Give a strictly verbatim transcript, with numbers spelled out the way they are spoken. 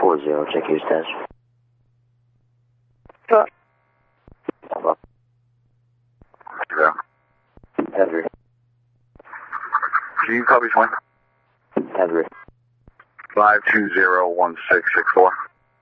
four zero, check your status. Sure. Hello. Yeah. Henry. Can you copy one? Henry. Five two zero one six six four.